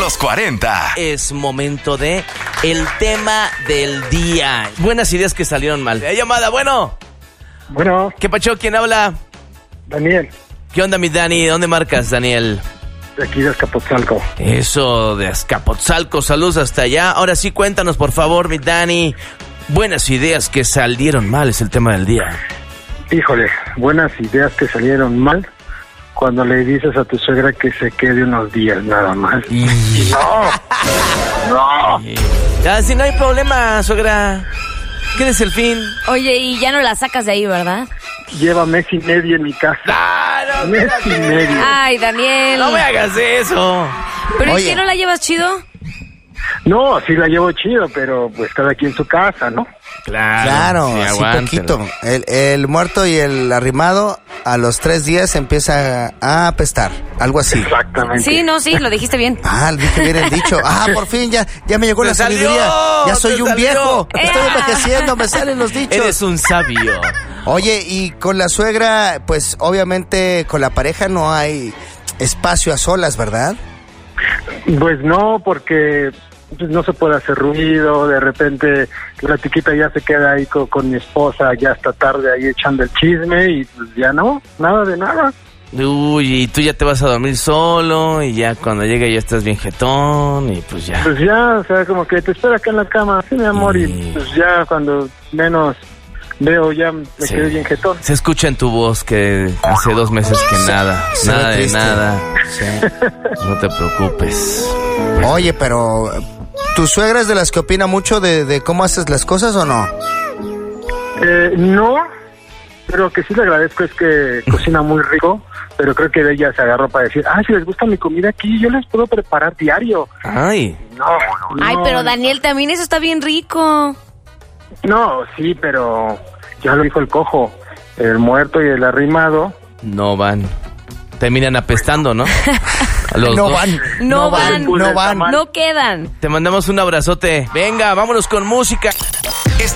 los 40. Es momento de el tema del día. Buenas ideas que salieron mal. Llamada, bueno. Bueno, ¿Qué pacho? ¿Quién habla? Daniel, ¿Qué onda, mi Dani? ¿Dónde marcas, Daniel? de aquí de Azcapotzalco. Eso, de Azcapotzalco. Saludos hasta allá. Ahora sí, cuéntanos, por favor, mi Dani. Buenas ideas que salieron mal es el tema del día. Híjole, buenas ideas que salieron mal cuando le dices a tu suegra que se quede unos días nada más. ¡No! Ya, si no hay problema, suegra. ¿Qué es el fin? Oye, y ya no la sacas de ahí, ¿verdad? Lleva mes y medio en mi casa. ¡Ah, no, Mes y medio. Ay, Daniel. no me hagas eso! ¿Pero Oye. ¿y qué no la llevas chido? No, sí la llevo chido, pero pues cada quien en su casa, ¿no? Claro, sí, así aguántalo. poquito. El muerto y el arrimado a los 3 días empieza a apestar, algo así. Exactamente. Sí, no, sí, lo dijiste bien. Ah, dije bien el dicho. Ah, por fin, ya me llegó ¡Te la salió! sabiduría. Ya soy ¡Te un salió! viejo. Estoy envejeciendo, me salen los dichos. Eres un sabio. Oye, y con la suegra, pues obviamente con la pareja no hay espacio a solas, ¿verdad? Pues no, porque pues, no se puede hacer ruido, de repente la chiquita ya se queda ahí con mi esposa ya hasta tarde ahí echando el chisme y pues ya no, nada de nada. Uy, y tú ya te vas a dormir solo y ya cuando llegue ya estás bien jetón y pues ya. Pues ya, o sea, como que te espera acá en la cama, sí, mi amor, Sí. y pues ya cuando menos veo ya me Sí. quedé bien jetón. Se escucha en tu voz que hace 2 meses que nada, se nada ve de triste. nada. Sí. No te preocupes. Oye, pero ¿tu suegra es de las que opina mucho de cómo haces las cosas o no? No, pero que sí le agradezco es que cocina muy rico, pero creo que de ella se agarró para decir, si les gusta mi comida aquí, yo les puedo preparar diario. Ay, No, Ay, no, pero Daniel, también eso está bien rico. No, sí, pero ya lo dijo el cojo, el muerto y el arrimado. no van. Terminan apestando, ¿no? A los No dos. van. No van, no van. no quedan. Te mandamos un abrazote. Venga, vámonos con música.